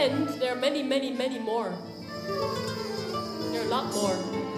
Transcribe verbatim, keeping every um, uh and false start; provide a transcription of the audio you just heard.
end, there are many, many, many more. There are a lot more.